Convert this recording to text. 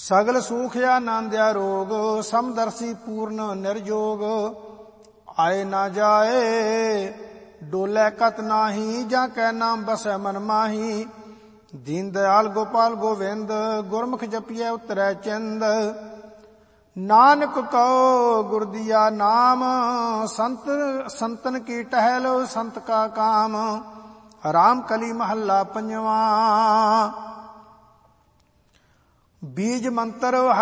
ਸਗਲ ਸੂਖ ਆਨੰਦ ਆਰੋਗ, ਸਮਦਰਸੀ ਪੂਰਨ ਨਿਰਜੋਗ। ਆਏ ਨਾ ਜਾਏ ਡੋਲੇ ਕਤ ਨਾਹੀ, ਜਾਂ ਕੈ ਨਾਮ ਬਸੈ ਮਨ ਮਾਹੀ। ਦੀਨ ਦਇਆਲ ਗੋਪਾਲ ਗੋਵਿੰਦ, ਗੁਰਮੁਖ ਜਪੀਐ ਉਤਰੈ ਚਿੰਦ। ਨਾਨਕ ਕਉ ਗੁਰ ਦੀਆ ਨਾਮ, ਸੰਤਨ ਕੀ ਟਹਿਲ ਸੰਤ ਕਾ ਕਾਮ। ਰਾਮ ਕਲੀ ਮਹੱਲਾ ਪੰਜਵਾ। ਬੀਜ ਮੰਤਰ